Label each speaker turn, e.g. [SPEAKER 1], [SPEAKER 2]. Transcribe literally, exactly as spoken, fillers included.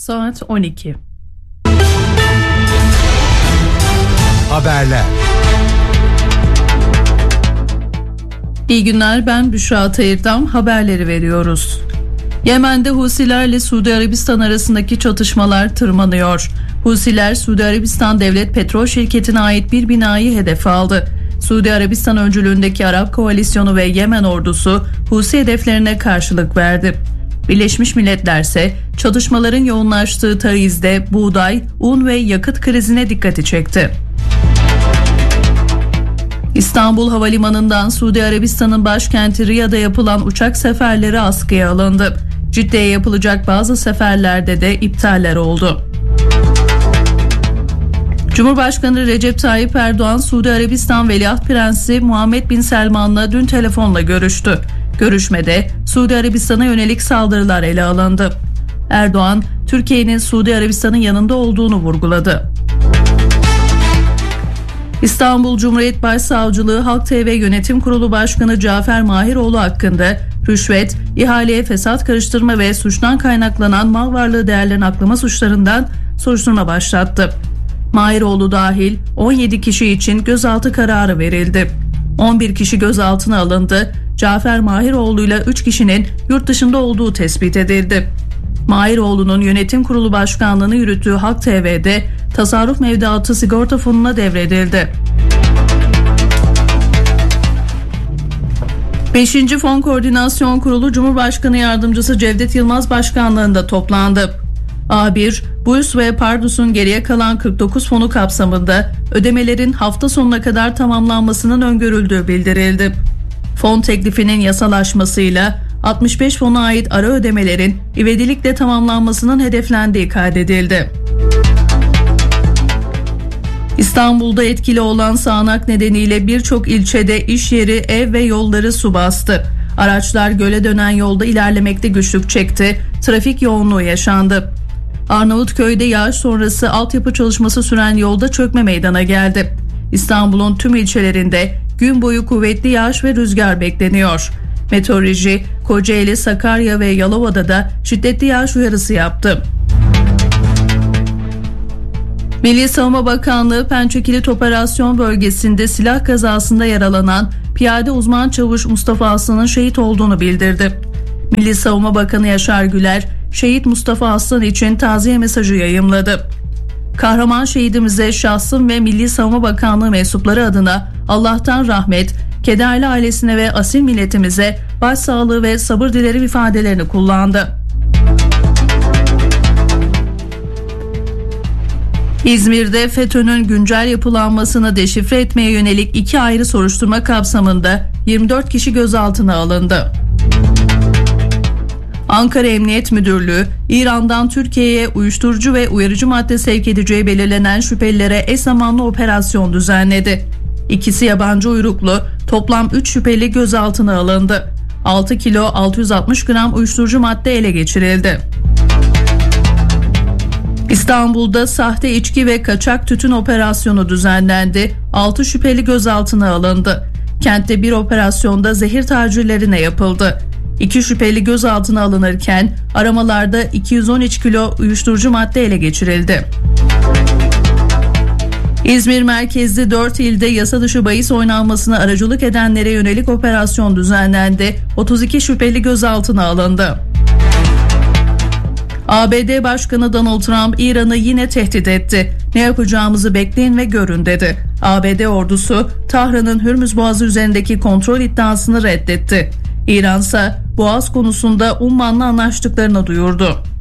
[SPEAKER 1] Saat on iki.
[SPEAKER 2] Haberler.
[SPEAKER 1] İyi günler, ben Büşra Tayırdam. Haberleri veriyoruz. Yemen'de Husilerle Suudi Arabistan arasındaki çatışmalar tırmanıyor. Husiler, Suudi Arabistan Devlet Petrol Şirketi'ne ait bir binayı hedefe aldı. Suudi Arabistan öncülüğündeki Arap Koalisyonu ve Yemen ordusu Husi hedeflerine karşılık verdi. Birleşmiş Milletler ise çatışmaların yoğunlaştığı Taiz'de buğday, un ve yakıt krizine dikkati çekti. İstanbul Havalimanı'ndan Suudi Arabistan'ın başkenti Riyad'a yapılan uçak seferleri askıya alındı. Cidde'ye yapılacak bazı seferlerde de iptaller oldu. Cumhurbaşkanı Recep Tayyip Erdoğan, Suudi Arabistan Veliaht Prensi Muhammed Bin Selman'la dün telefonla görüştü. Görüşmede Suudi Arabistan'a yönelik saldırılar ele alındı. Erdoğan, Türkiye'nin Suudi Arabistan'ın yanında olduğunu vurguladı. İstanbul Cumhuriyet Başsavcılığı Halk T V Yönetim Kurulu Başkanı Cafer Mahiroğlu hakkında rüşvet, ihaleye fesat karıştırma ve suçtan kaynaklanan mal varlığı değerlerini aklama suçlarından soruşturma başlattı. Mahiroğlu dahil on yedi kişi için gözaltı kararı verildi. on bir kişi gözaltına alındı. Cafer Mahiroğlu ile üç kişinin yurt dışında olduğu tespit edildi. Mahiroğlu'nun yönetim kurulu başkanlığını yürüttüğü Halk T V'de tasarruf mevduatı sigorta fonuna devredildi. beşinci Fon Koordinasyon Kurulu Cumhurbaşkanı Yardımcısı Cevdet Yılmaz başkanlığında toplandı. A bir, Burs ve Pardus'un geriye kalan kırk dokuz fonu kapsamında ödemelerin hafta sonuna kadar tamamlanmasının öngörüldüğü bildirildi. Fon teklifinin yasalaşmasıyla altmış beş fona ait ara ödemelerin ivedilikle tamamlanmasının hedeflendiği kaydedildi. İstanbul'da etkili olan sağanak nedeniyle birçok ilçede iş yeri, ev ve yolları su bastı. Araçlar göle dönen yolda ilerlemekte güçlük çekti. Trafik yoğunluğu yaşandı. Arnavutköy'de yağış sonrası altyapı çalışması süren yolda çökme meydana geldi. İstanbul'un tüm ilçelerinde gün boyu kuvvetli yağış ve rüzgar bekleniyor. Meteoroloji, Kocaeli, Sakarya ve Yalova'da da şiddetli yağış uyarısı yaptı. Milli Savunma Bakanlığı Pençe Kilit Operasyon Bölgesi'nde silah kazasında yaralanan piyade uzman çavuş Mustafa Aslan'ın şehit olduğunu bildirdi. Milli Savunma Bakanı Yaşar Güler, şehit Mustafa Aslan için taziye mesajı yayımladı. Kahraman şehidimize şahsım ve Milli Savunma Bakanlığı mensupları adına Allah'tan rahmet, kederli ailesine ve asil milletimize başsağlığı ve sabır dilerim ifadelerini kullandı. İzmir'de FETÖ'nün güncel yapılanmasını deşifre etmeye yönelik iki ayrı soruşturma kapsamında yirmi dört kişi gözaltına alındı. Ankara Emniyet Müdürlüğü, İran'dan Türkiye'ye uyuşturucu ve uyarıcı madde sevk edeceği belirlenen şüphelilere eş zamanlı operasyon düzenledi. İkisi yabancı uyruklu, toplam üç şüpheli gözaltına alındı. altı kilo altı yüz altmış gram uyuşturucu madde ele geçirildi. İstanbul'da sahte içki ve kaçak tütün operasyonu düzenlendi. altı şüpheli gözaltına alındı. Kentte bir operasyonda zehir tacirlerine yapıldı. İki şüpheli gözaltına alınırken aramalarda iki yüz on üç kilo uyuşturucu madde ele geçirildi. İzmir merkezli dört ilde yasa dışı bahis oynanmasına aracılık edenlere yönelik operasyon düzenlendi. otuz iki şüpheli gözaltına alındı. A B D Başkanı Donald Trump İran'ı yine tehdit etti. Ne yapacağımızı bekleyin ve görün dedi. A B D ordusu Tahran'ın Hürmüz Boğazı üzerindeki kontrol iddiasını reddetti. İran ise Boğaz konusunda Umman'la anlaştıklarını duyurdu.